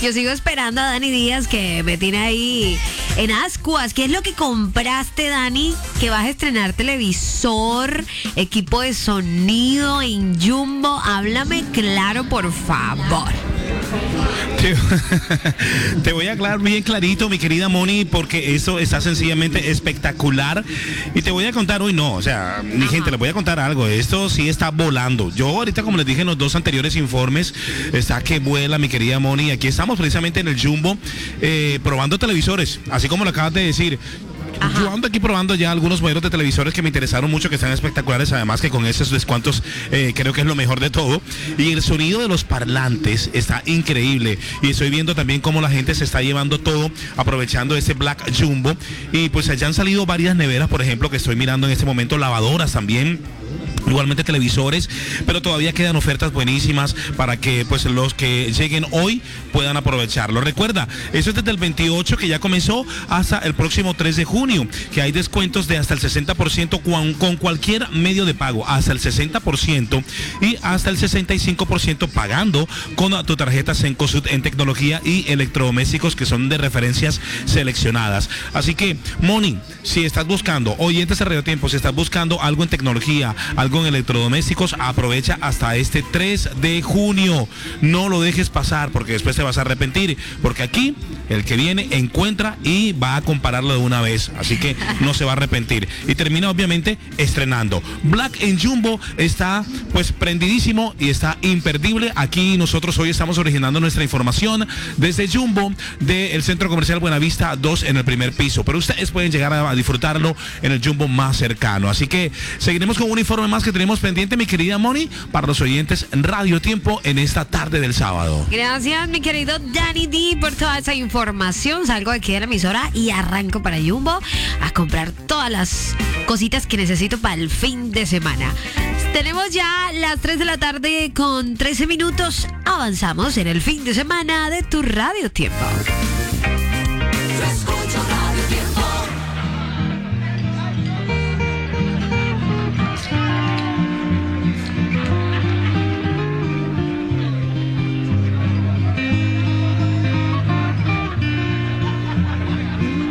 Yo sigo esperando a Dani Díaz, que me tiene ahí en ascuas. ¿Qué es lo que compraste, Dani? Que vas a estrenar televisor, equipo de sonido en Jumbo. Háblame claro, por favor. Te voy a aclarar bien clarito, mi querida Moni, porque eso está sencillamente espectacular. Y te voy a contar hoy, mi gente, les voy a contar algo. Esto sí está volando. Yo ahorita, como les dije en los dos anteriores informes, está que vuela, mi querida Moni. Aquí estamos precisamente en el Jumbo, probando televisores, así como lo acabas de decir. Ajá. Yo ando aquí probando ya algunos modelos de televisores que me interesaron mucho, que están espectaculares, además que con esos descuentos creo que es lo mejor de todo. Y el sonido de los parlantes está increíble. Y estoy viendo también cómo la gente se está llevando todo, aprovechando ese Black Jumbo. Y pues allá han salido varias neveras, por ejemplo, que estoy mirando en este momento, lavadoras también. Igualmente televisores, pero todavía quedan ofertas buenísimas para que pues los que lleguen hoy puedan aprovecharlo. Recuerda, eso es desde el 28, que ya comenzó, hasta el próximo 3 de junio, que hay descuentos de hasta el 60% con cualquier medio de pago, hasta el 60% y hasta el 65% pagando con tu tarjeta Cencosud en tecnología y electrodomésticos, que son de referencias seleccionadas. Así que, Moni, si estás buscando, oyentes de Radio Tiempo, si estás buscando algo en tecnología, algo en electrodomésticos, aprovecha hasta este 3 de junio. No lo dejes pasar, porque después te vas a arrepentir, porque aquí el que viene encuentra y va a compararlo de una vez, así que no se va a arrepentir. Y termina obviamente estrenando. Black en Jumbo está pues prendidísimo y está imperdible. Aquí nosotros hoy estamos originando nuestra información desde Jumbo del Centro Comercial Buenavista 2 en el primer piso, pero ustedes pueden llegar a disfrutarlo en el Jumbo más cercano. Así que seguiremos con un informe más que tenemos pendiente, mi querida Moni, para los oyentes en Radio Tiempo en esta tarde del sábado. Gracias, mi querido Danny D, por toda esa información. Salgo de aquí de la emisora y arranco para Jumbo a comprar todas las cositas que necesito para el fin de semana. Tenemos ya las 3 de la tarde con 13 minutos. Avanzamos en el fin de semana de tu Radio Tiempo.